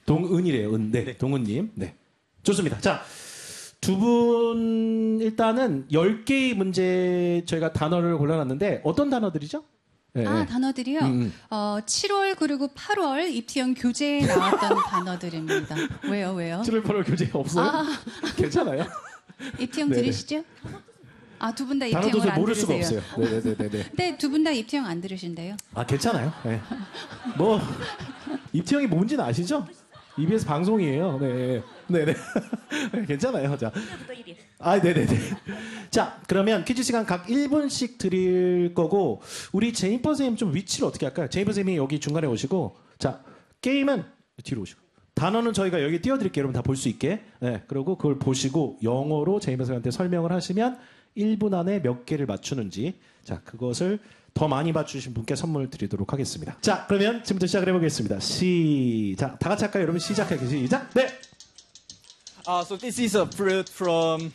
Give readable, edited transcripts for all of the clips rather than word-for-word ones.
동은이래요. 은. 네, 네. 동은님. 네. 좋습니다. 자, 두 분 일단은 10개의 문제 저희가 단어를 골라놨는데 어떤 단어들이죠? 네, 아, 네. 단어들이요? 7월 그리고 8월 입시형 교재에 나왔던 단어들입니다. 왜요? 7월 8월 교재 없어요? 괜찮아요? 입시형 네네. 들으시죠? 아, 두 분 다 단어도 입시형을 안 모를 수가 들으세요. 없어요. 네네네네. 네, 두 분 다 입시형 안 들으신대요. 아, 괜찮아요. 네. 뭐, 입티형이 뭔지는 아시죠? EBS 방송이에요. 네. 네네. 괜찮아요. 자. 아, 네네네. 자, 그러면 퀴즈 시간 각 1분씩 드릴 거고, 우리 제니퍼 선생님 좀 위치를 어떻게 할까요? 제니퍼 선생님이 여기 중간에 오시고, 자, 게임은 뒤로 오시고. 단어는 저희가 여기 띄워드릴게요. 여러분 다 볼 수 있게. 네. 그리고 그걸 보시고 영어로 제니퍼 선생님한테 설명을 하시면 1분 안에 몇 개를 맞추는지, 자, 그것을 더 많이 맞추신 분께 선물 드리도록 하겠습니다. 자, 그러면 지금부터 시작을 해보겠습니다. 시작. 다 같이 할까요? 여러분 시작할게요. 시작. 네. So this is a fruit from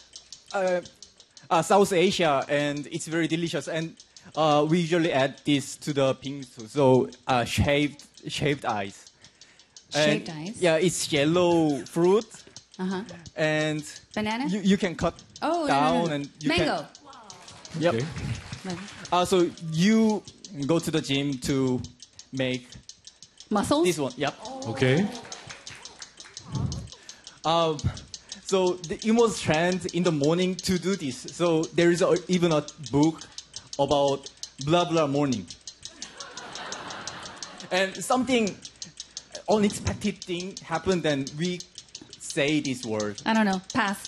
South Asia, and it's very delicious. And we usually add this to the bingsu, so shaved ice. Shaved ice? Yeah, it's yellow fruit, Uh-huh. and Banana? you can cut Oh, down no. and you Mango. can. Yep. Okay. So you go to the gym to make Muscles? this one. Yep. 오케이. So it was trend in the morning to do this. So there is even a book about blah blah morning. And something unexpected thing happened, and we say this word. I don't know. Pass.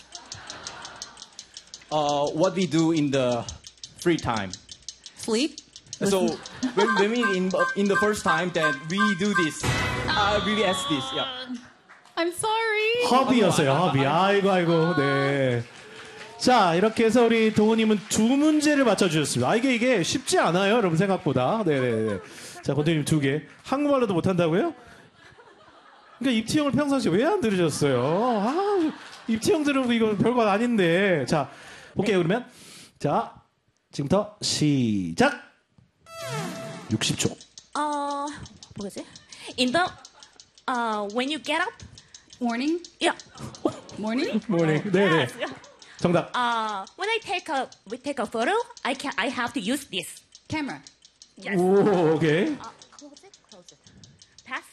What we do in the free time. Sleep? So when we in the first time that we do this, we ask this. Yeah. I'm sorry. 허비였어요. 허비. 아이고. 네. 자, 이렇게 해서 우리 동우님은 두 문제를 맞춰주셨습니다. 아, 이게 쉽지 않아요. 여러분 생각보다. 네네네. 자, 권태님 2개. 한국말로도 못한다고요? 그러니까 입티형을 평상시에 왜 안 들으셨어요? 아, 입티형 들으면 이거 별거 아닌데. 자, 볼게요, 그러면. 자, 지금부터 시작! 60초. 뭐지? In the when you get up, Morning? yeah. Morning? 모닝. 네네. 정답. When we take a photo, I have to use this. Camera. Yes. 오, 오케이. Close it. Pass.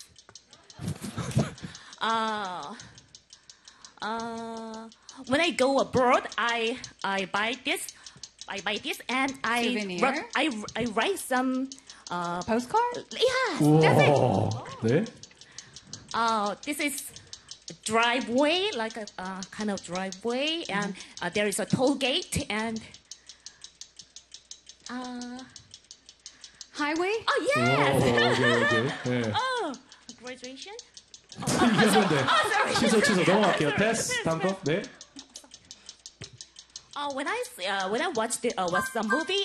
When I go abroad, I buy this. I buy this and Souvenir? I write some. Postcard? Yes, that's it. 오, 네. This is a driveway, like a kind of driveway, and there is a toll gate and. Highway? Oh 오, yes. 오케이. 네. Oh, graduation. 이겼는데. sorry. 취소. 넘어갈게요. 패스. 다음 거. 네. When I watched some movie.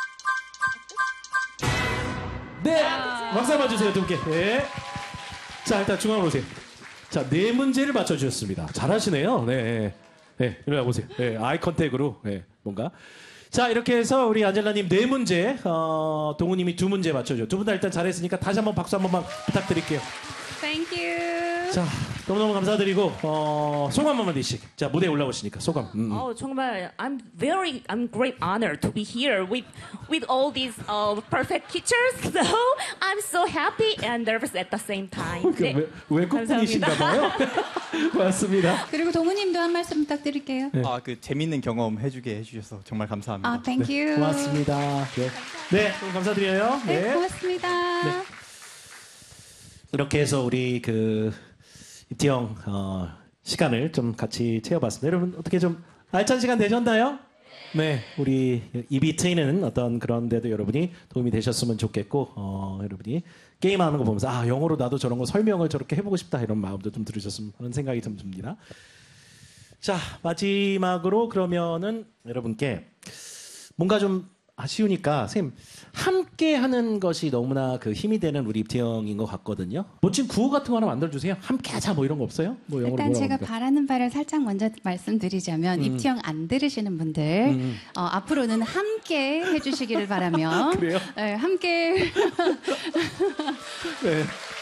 네. 박수 한번 주세요, 두 개. 네. 자, 일단 중앙으로 오세요. 자, 네 문제를 맞춰주셨습니다. 잘하시네요. 네. 네, 이리 와보세요. 네, 아이 컨택으로. 네, 뭔가. 자, 이렇게 해서 우리 안젤라님 네 문제, 동우님이 두 문제 맞춰줘. 두 분 다 일단 잘했으니까 다시 한번 박수 한 번만 부탁드릴게요. Thank you. 자, 너무너무 감사드리고, 소감 한 번만 드시죠. 자, 무대에 올라오시니까 소감. 정말 I'm great honored to be here with all these perfect teachers. So I'm so happy and nervous at the same time. 네. 외국분이신가 봐요. 고맙습니다. 그리고 동우님도 한 말씀 부탁드릴게요. 그 재밌는 경험 해주게 해주셔서 정말 감사합니다. 아, thank you. 고맙습니다. 네, 네, 감사드려요. 네, 고맙습니다. 네. 이렇게 해서 우리 입티형 시간을 좀 같이 채워봤습니다. 여러분 어떻게 좀 알찬 시간 되셨나요? 네, 우리 입이 트이는 어떤 그런 데도 여러분이 도움이 되셨으면 좋겠고 여러분이 게임하는 거 보면서 영어로 나도 저런 거 설명을 저렇게 해보고 싶다 이런 마음도 좀 들으셨으면 하는 생각이 좀 듭니다. 자, 마지막으로 그러면은 여러분께 뭔가 좀 아쉬우니까 선생님 함께 하는 것이 너무나 힘이 되는 우리 입티형인 것 같거든요. 멋진 구호 같은 거 하나 만들어주세요. 함께 하자 뭐 이런 거 없어요? 뭐 영어로 일단 제가 합니까? 바라는 바를 살짝 먼저 말씀드리자면 입티형 안 들으시는 분들 앞으로는 함께 해주시기를 바라며 그래요? 네, 함께 네.